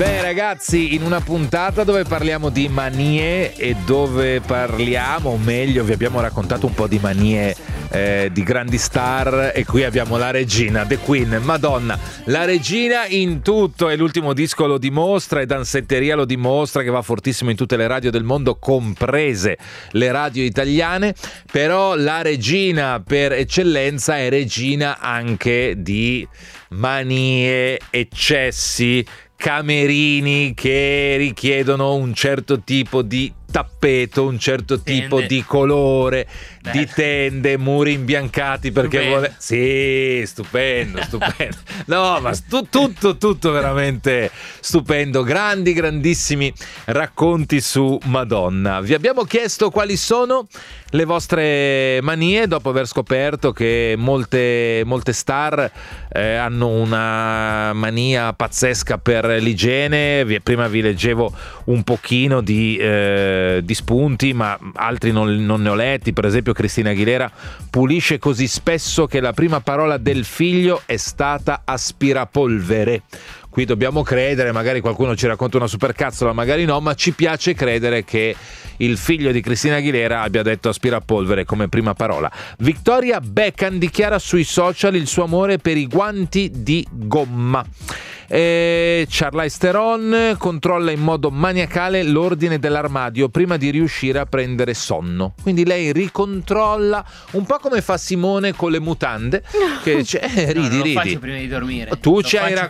Beh ragazzi, in una puntata dove parliamo di manie e dove parliamo, o meglio vi abbiamo raccontato un po' di manie di grandi star, e qui abbiamo la regina, The Queen, Madonna, la regina in tutto, e l'ultimo disco lo dimostra, e Danzetteria lo dimostra, che va fortissimo in tutte le radio del mondo, comprese le radio italiane. Però la regina per eccellenza è regina anche di manie, eccessi, camerini che richiedono un certo tipo di tappeto, un certo tipo di colore, di tende, muri imbiancati perché vuole. Sì, stupendo. No, ma tutto veramente stupendo. Grandissimi racconti su Madonna. Vi abbiamo chiesto quali sono le vostre manie dopo aver scoperto che molte star hanno una mania pazzesca per l'igiene. Prima vi leggevo un pochino di spunti, ma altri non ne ho letti. Per esempio Cristina Aguilera pulisce così spesso che la prima parola del figlio è stata aspirapolvere. Qui dobbiamo credere, magari qualcuno ci racconta una supercazzola, magari no, ma ci piace credere che il figlio di Cristina Aguilera abbia detto aspirapolvere come prima parola. Victoria Beckham dichiara sui social il suo amore per i guanti di gomma. Charlize Theron controlla in modo maniacale l'ordine dell'armadio prima di riuscire a prendere sonno. Quindi lei ricontrolla, un po' come fa Simone con le mutande, che ridi. Lo faccio prima di dormire. Tu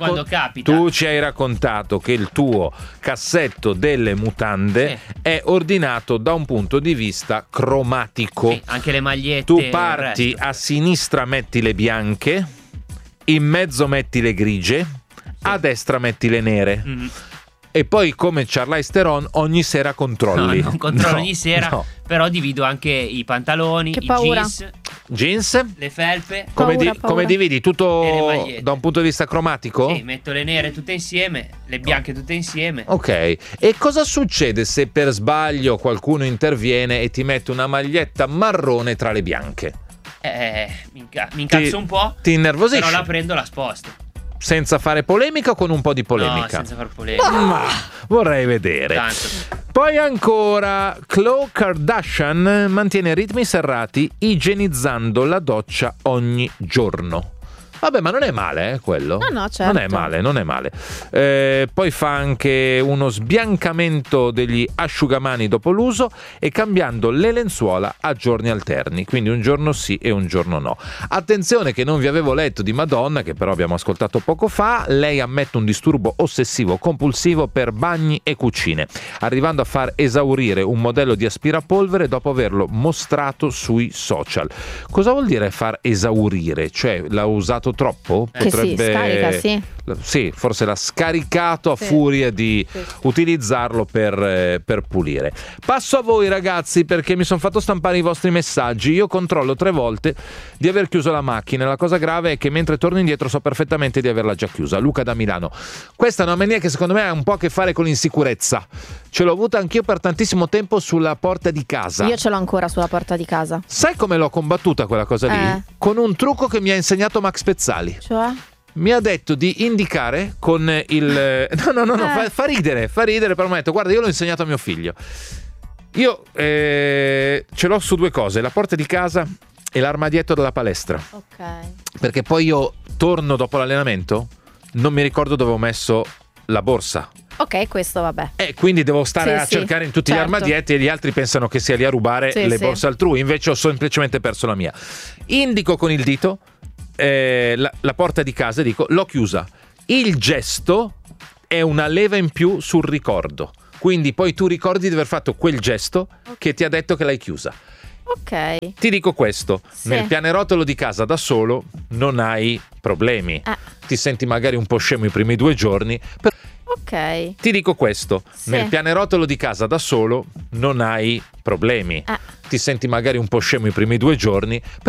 ci hai raccontato che il tuo cassetto delle mutande è ordinato da un punto di vista cromatico. Sì, anche le magliette. Tu parti a sinistra, metti le bianche, in mezzo metti le grigie, a destra metti le nere. E poi, come Charlize Theron, ogni sera controlli. No, non controllo ogni sera, però divido anche i pantaloni, i jeans, le felpe. Come dividi? Tutto da un punto di vista cromatico? Sì, metto le nere tutte insieme, le bianche tutte insieme. Ok. E cosa succede se per sbaglio qualcuno interviene e ti mette una maglietta marrone tra le bianche? Mi incazzo un po'. Ti innervosisci? Però la prendo e la sposto. Senza fare polemica o con un po' di polemica? No, senza fare polemica. Ma vorrei vedere. Tanto. Poi ancora, Khloe Kardashian mantiene ritmi serrati igienizzando la doccia ogni giorno. Vabbè, ma non è male, quello. No, certo. Non è male. Poi fa anche uno sbiancamento degli asciugamani dopo l'uso e cambiando le lenzuola a giorni alterni, quindi un giorno sì e un giorno no. Attenzione che non vi avevo letto di Madonna, che però abbiamo ascoltato poco fa. Lei ammette un disturbo ossessivo compulsivo per bagni e cucine, arrivando a far esaurire un modello di aspirapolvere dopo averlo mostrato sui social. Cosa vuol dire far esaurire? Cioè, l'ha usato troppo? Potrebbe... scarica, sì, forse l'ha scaricato a furia di utilizzarlo per pulire. Passo a voi ragazzi, perché mi sono fatto stampare i vostri messaggi. Io controllo 3 volte di aver chiuso la macchina. La cosa grave è che mentre torno indietro so perfettamente di averla già chiusa. Luca da Milano. Questa è una mania che secondo me ha un po' a che fare con l'insicurezza. Ce l'ho avuta anch'io per tantissimo tempo sulla porta di casa. Io ce l'ho ancora sulla porta di casa. Sai come l'ho combattuta quella cosa lì? Con un trucco che mi ha insegnato Max Pezzali. Cioè? Mi ha detto di indicare con il... No, fa ridere, però mi ha detto, guarda, io l'ho insegnato a mio figlio. Io ce l'ho su 2 cose, la porta di casa e l'armadietto della palestra. Ok. Perché poi io torno dopo l'allenamento, non mi ricordo dove ho messo la borsa. Ok, questo vabbè. E quindi devo stare a cercare in tutti gli armadietti, e gli altri pensano che sia lì a rubare le borse altrui. Invece ho semplicemente perso la mia. Indico con il dito la porta di casa e dico l'ho chiusa. Il gesto è una leva in più sul ricordo, quindi poi tu ricordi di aver fatto quel gesto che ti ha detto che l'hai chiusa. Ok. Ti dico questo, nel pianerottolo di casa da solo non hai problemi, ti senti magari un po' scemo i primi 2 giorni, ok. Ti dico questo, nel pianerottolo di casa da solo non hai problemi, ti senti magari un po' scemo i primi 2 giorni,